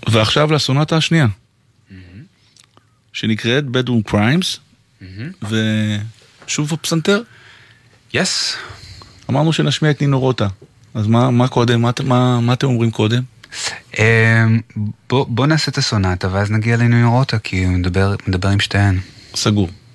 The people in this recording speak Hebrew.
ועכשיו לסונטה השנייה, שנקראת Bedroom Crimes, ושוב הפסנתר. יס. אמרנו שנשמיע את נינו רוטה, אז מה קודם? מה אתם אומרים קודם? בוא נעשה את הסונטה, ואז נגיע לנינו רוטה, כי הוא מדבר עם שתיהן. סגור.